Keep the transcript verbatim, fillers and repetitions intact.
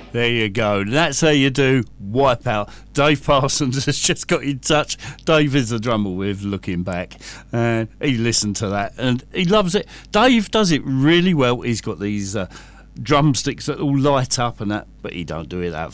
There you go. That's how you do Wipeout. Dave Parsons has just got in touch. Dave is the drummer with Looking Back. And he listened to that and he loves it. Dave does it really well. He's got these uh, drumsticks that all light up and that, but he don't do it that